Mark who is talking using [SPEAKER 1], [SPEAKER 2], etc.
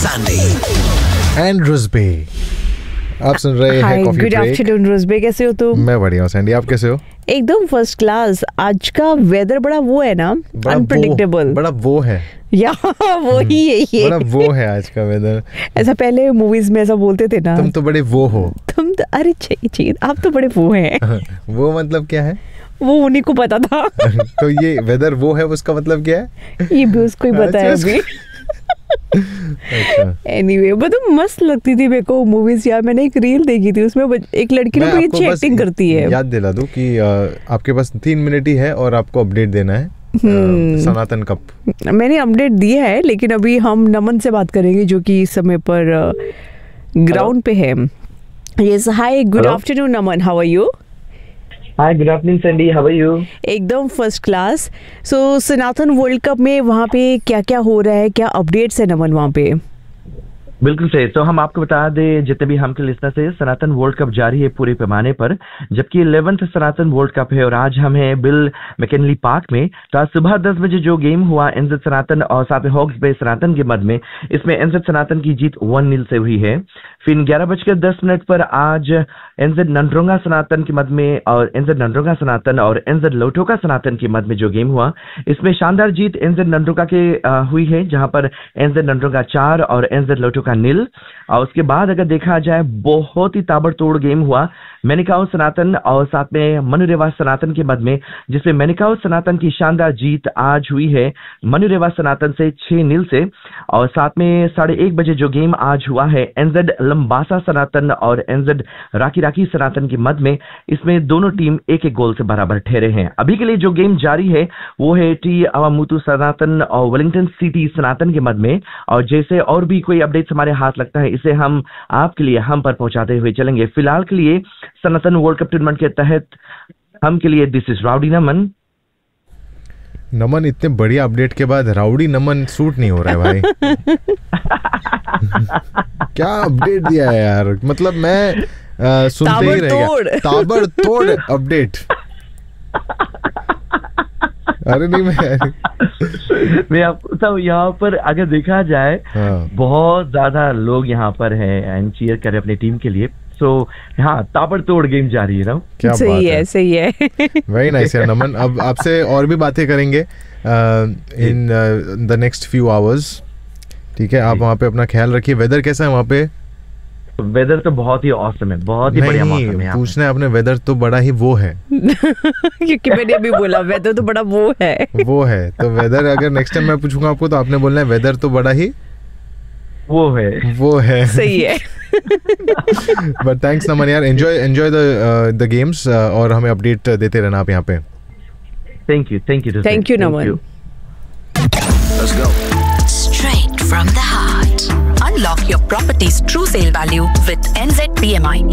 [SPEAKER 1] Sandy
[SPEAKER 2] and रुजबे। आप सुन रहे हैं कॉफी
[SPEAKER 3] गुड
[SPEAKER 2] ब्रेक।
[SPEAKER 3] आफ्टरनून रुजबे, कैसे हो तुम?
[SPEAKER 2] मैं बढ़िया हूँ सैंडी, आप कैसे हो?
[SPEAKER 3] एकदम फर्स्ट क्लास। आज का वेदर बड़ा वो है ना, अनप्रेडिक्टेबल।
[SPEAKER 2] बड़ा वो है
[SPEAKER 3] या वो ही है ये।
[SPEAKER 2] बड़ा वो है आज का वेदर।
[SPEAKER 3] ऐसा पहले मूवीज में ऐसा बोलते थे ना,
[SPEAKER 2] तुम तो बड़े वो हो।
[SPEAKER 3] तुम तो अरे चाहिए आप तो बड़े वो हैं।
[SPEAKER 2] वो मतलब क्या है?
[SPEAKER 3] वो उन्हीं को पता था।
[SPEAKER 2] तो ये वेदर वो है, उसका मतलब क्या है?
[SPEAKER 3] ये भी उसको ही पता है अभी।
[SPEAKER 2] अच्छा।
[SPEAKER 3] एनीवे मतलब मस्त लगती थी मेरे को मूवीज यार। मैंने एक रील देखी थी, उसमें एक लड़की ना बड़ी अच्छी एक्टिंग करती है।
[SPEAKER 2] याद दिला दूं कि आपके पास 3 मिनट ही है और आपको अपडेट देना है सनातन कप।
[SPEAKER 3] मैंने अपडेट दिया है, लेकिन अभी हम नमन से बात करेंगे जो कि इस समय पर ग्राउंड पे है। Yes, hi, good afternoon Naman, how are you?
[SPEAKER 4] Hi, good afternoon Sandy, how are you?
[SPEAKER 3] एकदम फर्स्ट क्लास। सो सनातन वर्ल्ड कप में वहाँ पे क्या क्या हो रहा है, क्या अपडेट्स है नमन वहाँ पे?
[SPEAKER 4] बिल्कुल सही। तो हम आपको बता दें जितने भी हम के लिस्टर से, सनातन वर्ल्ड कप जारी है पूरे पैमाने पर, जबकि 11th सनातन वर्ल्ड कप है और आज हम हैं बिल मैकिनली पार्क में। तो आज सुबह 10 बजे जो गेम हुआ एनजेड सनातन और साथ में हॉक्स बे सनातन के मध्य में, इसमें एनजेड सनातन की जीत 1-0 से हुई है। फिर 11:10 पर आज एनजेड नंद्रोंगा सनातन के मध्य में और एनजेड नंद्रोंगा सनातन और एनजेड लोटोका सनातन के मध्य में जो गेम हुआ, इसमें शानदार जीत एनजेड नंद्रोंगा के हुई है, जहां पर एनजेड नंद्रोंगा 4 और एनजेड लोटोका 0। और उसके बाद अगर देखा जाए बहुत ही ताबड़तोड़ गेम हुआ मेनिकाओ सनातन और साथ में मनुरेवा सनातन के मध्य में, जिसमें मेनिकाओ सनातन की शानदार जीत आज हुई है मनुरेवा सनातन से 6-0 से। और साथ में 1:30 बजे जो गेम आज हुआ है एनजेड लंबासा सनातन और एनजेड राकी सनातन के मध्य में, इसमें दोनों टीम एक गोल से बराबर ठहरे हैं। अभी के लिए जो गेम जारी है वो है टी अवामुतु सनातन और वेलिंगटन सिटी सनातन के मध्य में। और जैसे और भी कोई अपडेट्स हमारे हाथ लगता है, इसे हम आपके लिए हम पर पहुंचाते हुए चलेंगे। फिलहाल के लिए सनातन वर्ल्ड कप टूर्नामेंट के तहत हम के लिए दिस इज राउडी नमन।
[SPEAKER 2] नमन, इतने बढ़िया अपडेट के बाद राउडी नमन सूट नहीं हो रहा है भाई। क्या अपडेट दिया है यार, मतलब मैं सुनते ही रह गया। ताबड़तोड़ अपडेट। अरे नहीं,
[SPEAKER 4] मैं आपको तो यहाँ पर अगर देखा जाए बहुत ज्यादा लोग यहाँ पर हैं एंड चीयर कर अपनी टीम के लिए। सो हाँ, ताबड़तोड़ गेम जारी है ना।
[SPEAKER 2] क्या
[SPEAKER 3] सही है, सही है।
[SPEAKER 2] वेरी नाइस यार नमन। अब आपसे और भी बातें करेंगे in the next few hours. ठीक है, आप वहाँ पे अपना ख्याल रखिए। वेदर कैसा है वहाँ पे?
[SPEAKER 4] वेदर तो बहुत ही ऑसम है, बहुत ही बढ़िया मौसम है।
[SPEAKER 2] पूछना है आपने, वेदर तो बड़ा ही वो है।
[SPEAKER 3] क्योंकि मैंने भी बोला वेदर तो बड़ा वो है।
[SPEAKER 2] वो है तो वेदर, अगर नेक्स्ट टाइम मैं पूछूंगा आपको तो आपने बोलना है वेदर तो बड़ा ही वो है।
[SPEAKER 3] सही है।
[SPEAKER 2] बट थैंक्स नमन यार, एंजॉय द गेम्स और हमें अपडेट देते रहना आप यहाँ पे।
[SPEAKER 4] Thank you
[SPEAKER 3] Naman.
[SPEAKER 1] Let's go.
[SPEAKER 5] Straight from the heart. Unlock your property's true sale value with NZPMI.